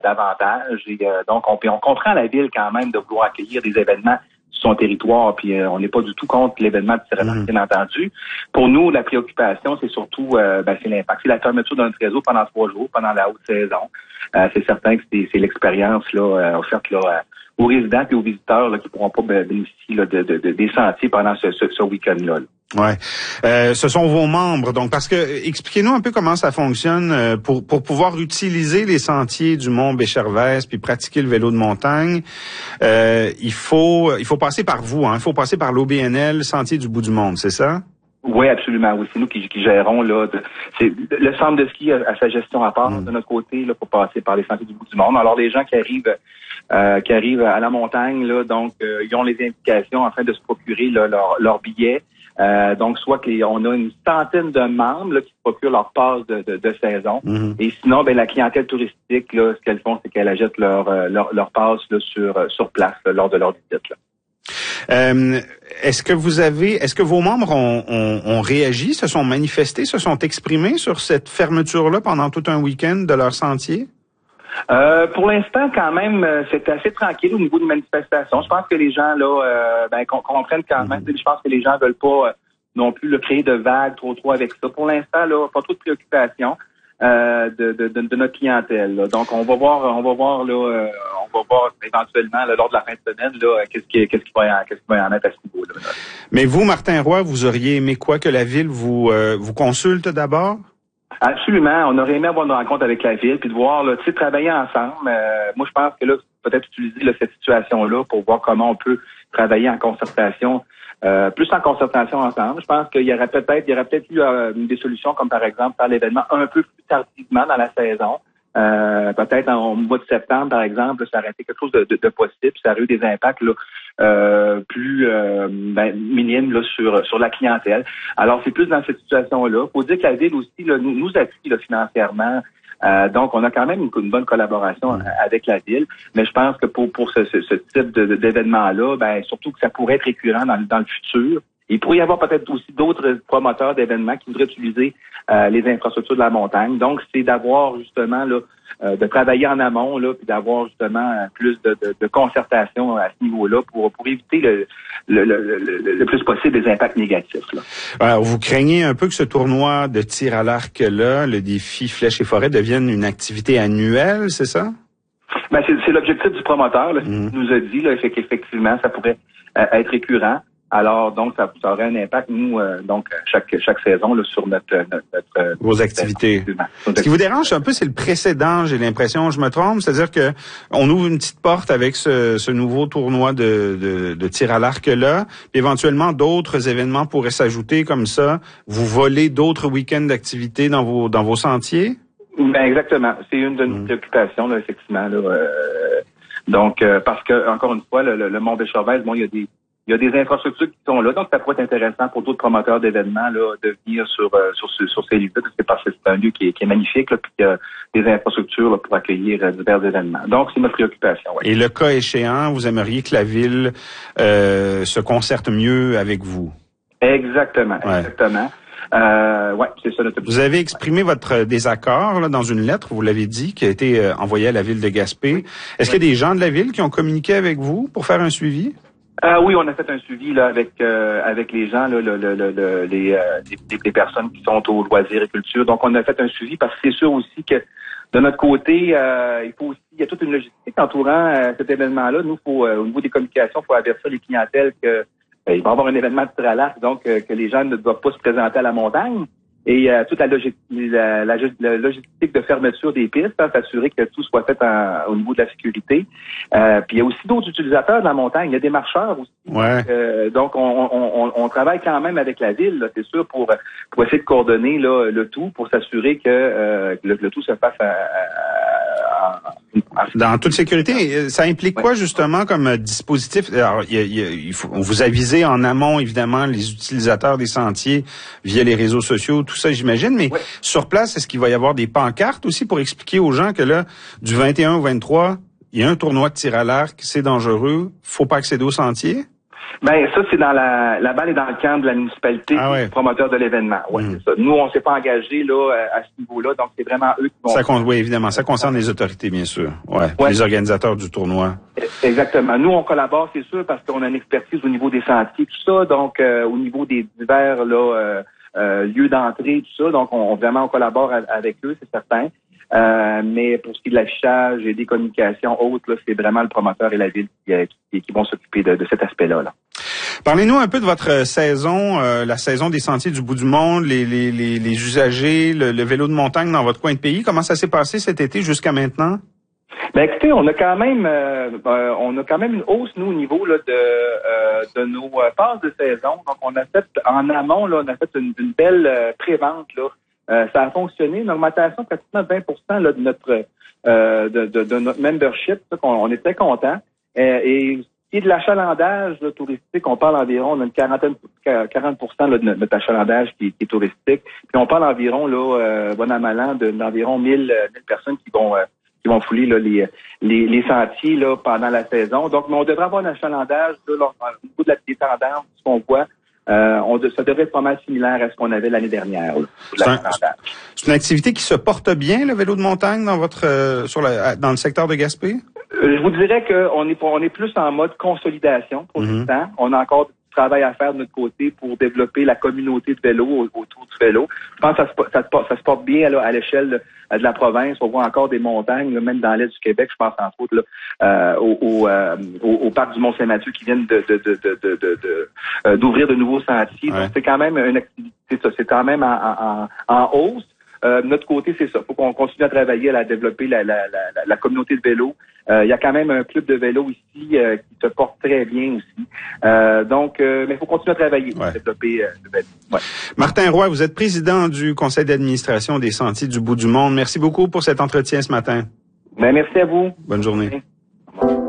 davantage. Et donc, on comprend la ville quand même de vouloir accueillir des événements sur son territoire, puis on n'est pas du tout contre l'événement de tir à l'arc, bien entendu. Pour nous, la préoccupation, c'est surtout c'est l'impact. C'est la fermeture de notre réseau pendant 3 jours, pendant la haute saison. C'est certain que c'est l'expérience là offerte là aux résidents et aux visiteurs là, qui pourront pas bénéficier là, des sentiers pendant ce week-end-là. Ouais, ce sont vos membres, donc parce que expliquez-nous un peu comment ça fonctionne pour pouvoir utiliser les sentiers du Mont Béchervaise puis pratiquer le vélo de montagne. Il faut passer par vous, hein. Il faut passer par l'OBNL Sentier du Bout du Monde, c'est ça? Oui, absolument. Oui, c'est nous qui gérons là. C'est le centre de ski a sa gestion à part de notre côté là pour passer par les sentiers du Bout du Monde. Alors les gens qui arrivent à la montagne là, donc ils ont les indications afin de se procurer là, leur billet. Donc, soit qu'on a une centaine de membres là, qui procurent leur passe de saison. Et sinon, la clientèle touristique, là, ce qu'elles font, c'est qu'elles achètent leur passe là, sur place là, lors de leur visite. Là. Est-ce que vos membres ont réagi, se sont manifestés, se sont exprimés sur cette fermeture-là pendant tout un week-end de leur sentier? Pour l'instant, quand même, c'est assez tranquille au niveau des manifestations. Je pense que les gens là, comprennent quand même. Je pense que les gens veulent pas non plus créer de vagues trop avec ça. Pour l'instant, là, pas trop de préoccupations de notre clientèle. Là. Donc, on va voir éventuellement là, lors de la fin de semaine là, qu'est-ce qui va y en être à ce niveau-là. Là. Mais vous, Martin Roy, vous auriez aimé quoi que la ville vous consulte d'abord? Absolument. On aurait aimé avoir une rencontre avec la ville puis de voir, là, travailler ensemble. Moi, je pense que là, peut-être utiliser là, cette situation-là pour voir comment on peut travailler en concertation, plus en concertation ensemble. Je pense qu'il y aurait peut-être eu des solutions comme par exemple faire l'événement un peu plus tardivement dans la saison. Peut-être au mois de septembre, par exemple, ça aurait été quelque chose de possible. Ça aurait eu des impacts là, plus minimes là, sur la clientèle. Alors, c'est plus dans cette situation-là. Faut dire que la ville aussi là, nous appuie là, financièrement. Donc, on a quand même une bonne collaboration avec la ville. Mais je pense que pour ce type d'événement-là, surtout que ça pourrait être récurrent dans le futur. Il pourrait y avoir peut-être aussi d'autres promoteurs d'événements qui voudraient utiliser les infrastructures de la montagne. Donc, c'est d'avoir justement là de travailler en amont là, puis d'avoir justement plus de concertation à ce niveau-là pour éviter le plus possible les impacts négatifs. Là. Alors, vous craignez un peu que ce tournoi de tir à l'arc-là, le défi Flèches et Forêts, devienne une activité annuelle, c'est ça? C'est l'objectif du promoteur. Là, il nous a dit là, qu'effectivement, ça pourrait être récurrent. Alors, donc, ça aurait un impact, nous, donc, chaque saison, là, sur notre vos activités. Ce qui vous dérange un peu, c'est le précédent, j'ai l'impression, je me trompe. C'est-à-dire que on ouvre une petite porte avec ce nouveau tournoi de tir à l'arc-là, puis éventuellement, d'autres événements pourraient s'ajouter comme ça. Vous volez d'autres week-ends d'activités dans vos sentiers? Exactement. C'est une de nos préoccupations, là, effectivement, là. Donc, parce que, encore une fois, le Mont Béchervaise, il y a des infrastructures qui sont là, donc ça pourrait être intéressant pour d'autres promoteurs d'événements là de venir sur ces lieux-là, parce que c'est un lieu qui est magnifique, là, puis qu'il y a des infrastructures là, pour accueillir divers événements. Donc, c'est notre préoccupation. Ouais. Et le cas échéant, vous aimeriez que la ville se concerte mieux avec vous? Exactement. C'est ça notre objectif. Vous avez exprimé votre désaccord là, dans une lettre, vous l'avez dit, qui a été envoyée à la ville de Gaspé. Est-ce qu'il y a des gens de la ville qui ont communiqué avec vous pour faire un suivi? Oui, on a fait un suivi là avec les gens, là, les personnes qui sont au loisir et culture. Donc, on a fait un suivi parce que c'est sûr aussi que de notre côté, il y a toute une logistique entourant cet événement-là. Nous, au niveau des communications, il faut avertir les clientèles que il va y avoir un événement de tir à l'arc, donc que les gens ne doivent pas se présenter à la montagne. Et toute la logistique de fermeture des pistes, s'assurer que tout soit fait au niveau de la sécurité. Puis il y a aussi d'autres utilisateurs de la montagne. Il y a des marcheurs aussi. Ouais. Donc on travaille quand même avec la ville, là, c'est sûr, pour essayer de coordonner là, le tout, pour s'assurer que le tout se fasse dans toute sécurité. Ça implique quoi justement comme dispositif? Alors, il faut vous aviser en amont évidemment les utilisateurs des sentiers via les réseaux sociaux, tout ça j'imagine, mais sur place, est-ce qu'il va y avoir des pancartes aussi pour expliquer aux gens que là, du 21 au 23, il y a un tournoi de tir à l'arc, c'est dangereux, faut pas accéder aux sentiers? Ben ça, c'est dans la balle est dans le camp de la municipalité, promoteur de l'événement. Ouais, c'est ça. Nous, on s'est pas engagé là à ce niveau-là, donc c'est vraiment eux qui vont. Oui, évidemment, ça concerne les autorités, bien sûr. Ouais. Les organisateurs du tournoi. Exactement. Nous, on collabore, c'est sûr, parce qu'on a une expertise au niveau des sentiers, tout ça, donc au niveau des divers là lieux d'entrée, tout ça, donc on collabore avec eux, c'est certain. Mais pour ce qui est de l'affichage et des communications autres, là, c'est vraiment le promoteur et la ville qui vont s'occuper de cet aspect-là. Là. Parlez-nous un peu de votre saison, la saison des Sentiers du bout du monde, les usagers, le vélo de montagne dans votre coin de pays. Comment ça s'est passé cet été jusqu'à maintenant? Ben écoutez, on a quand même une hausse nous au niveau là de nos passes de saison. Donc on a fait en amont là, on a fait une belle pré-vente là. Ça a fonctionné, une augmentation de pratiquement 20% là, de notre membership. On est très contents. Et ce qui est de l'achalandage là, touristique, on parle environ, on a une 40% là, de notre achalandage qui est touristique. Puis on parle environ là, bon an mal an, d'environ 1000 personnes qui vont fouler là, les sentiers là, pendant la saison. Donc, on devrait avoir un achalandage là, au niveau de des tendances, ce qu'on voit. Ça devrait être pas mal similaire à ce qu'on avait l'année dernière. Là, c'est une activité qui se porte bien, le vélo de montagne, dans dans le secteur de Gaspé? Je vous dirais qu'on est plus en mode consolidation pour l'instant. On a encore du travail à faire de notre côté pour développer la communauté de vélo autour du vélo. Je pense que ça se porte bien à l'échelle de la province. On voit encore des montagnes, là, même dans l'est du Québec, je pense entre autres là, au parc du Mont-Saint-Mathieu qui viennent d'ouvrir de nouveaux sentiers. Ouais. Donc, c'est quand même une activité, c'est quand même en hausse. De notre côté, c'est ça. Il faut qu'on continue à travailler, à développer la communauté de vélo. Il y a quand même un club de vélo ici qui se porte très bien aussi. Mais il faut continuer à travailler pour développer le vélo. Ouais. Martin Roy, vous êtes président du conseil d'administration des Sentiers du bout du monde. Merci beaucoup pour cet entretien ce matin. Ben, merci à vous. Bonne journée.